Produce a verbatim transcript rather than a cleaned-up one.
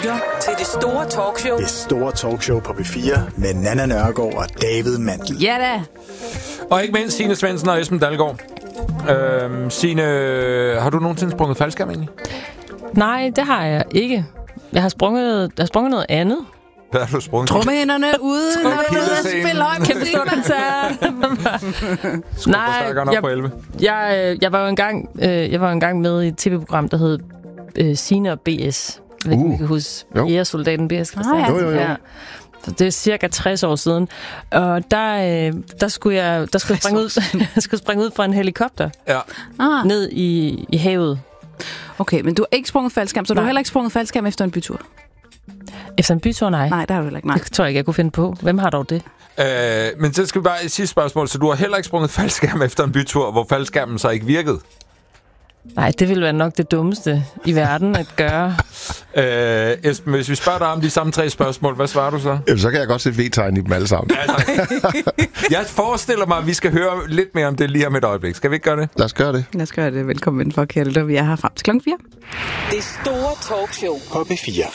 Til det store talkshow. Det store talkshow på B fire med Nanna Nørgaard og David Mandel. Ja da. Og ikke mindst Signe Svendsen og Esben Dalgaard. Øhm, Signe, har du nogensinde sprunget faldskærm egentlig? Nej, det har jeg ikke. Jeg har sprunget, jeg har sprunget noget andet. Hvad har du sprunget? Trummehænderne ude, når du er ude at spille højt. Kæmpe stor koncert. Nej, jeg, jeg, jeg var jo engang, øh, jeg var jo engang med i et tv-program, der hed øh, Signe og B S. Jeg ved ikke, om I kan huske. Jægersoldaten B S. Ah, ja. Jo, jo, jo. Ja. Det er cirka tres år siden. Og der, øh, der skulle jeg, der skulle jeg springe ud, jeg skulle springe ud fra en helikopter. Ja. Ah. Ned i, i havet. Okay, men du har ikke sprunget faldskærm, så nej. Du har heller ikke sprunget faldskærm efter en bytur? Efter en bytur, nej. Nej, der har du heller ikke. Nej. Det tror jeg ikke, jeg kunne finde på. Hvem har dog det? Øh, men så skal vi bare et sidste spørgsmål. Så du har heller ikke sprunget faldskærm efter en bytur, hvor faldskærmen så ikke virkede? Nej, det ville være nok det dummeste i verden at gøre. Øh, Esben, hvis vi spørger dig om de samme tre spørgsmål, hvad svarer du så? Jamen, så kan jeg godt se V-tegn i dem alle sammen. Ja, jeg forestiller mig, at vi skal høre lidt mere om det lige om et øjeblik. Skal vi ikke gøre det? Lad os gøre det. Lad os gøre det. Velkommen for, Kjeld, og vi er her frem til klokken fire. Det store talkshow På B fire.